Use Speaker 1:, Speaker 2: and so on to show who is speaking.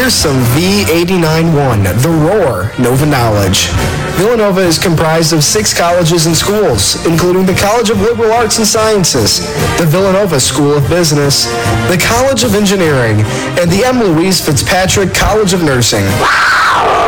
Speaker 1: here's some V89.1, The Roar, Nova Knowledge. Villanova is comprised of 6 colleges and schools, including the College of Liberal Arts and Sciences, the Villanova School of Business, the College of Engineering, and the M. Louise Fitzpatrick College of Nursing.